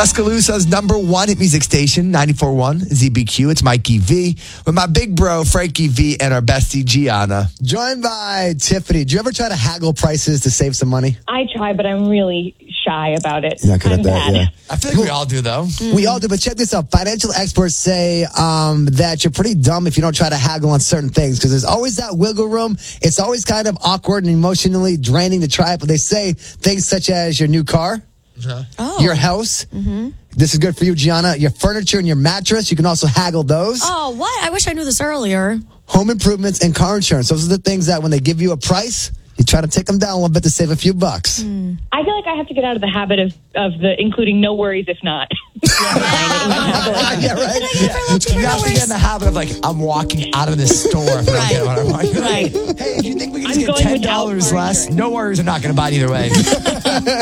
Tuscaloosa's number one hit music station, 94.1 ZBQ. It's Mikey V with my big bro, Frankie V, and our bestie, Gianna. Joined by Tiffany. Do you ever try to haggle prices to save some money? I try, but I'm really shy about it. You're not good I'm at that, bad. yeah. I feel like we all do, though. We all do, but check this out. Financial experts say that you're pretty dumb if you don't try to haggle on certain things because there's always that wiggle room. It's always kind of awkward and emotionally draining to try it, but they say things such as your new car, your house. This is good for you, Gianna. Your furniture and your mattress, you can also haggle those. Oh, what? I wish I knew this earlier. Home improvements and car insurance. Those are the things that when they give you a price, you try to take them down a little bit to save a few bucks. I feel like I have to get out of the habit of the including no worries if not. Yeah, right. You have to get in the habit of, like, I'm walking out of this store if I don't get what I want. Right. Hey, if you think we can I'm just get going without $10 less, no worries, I'm not going to buy it either way.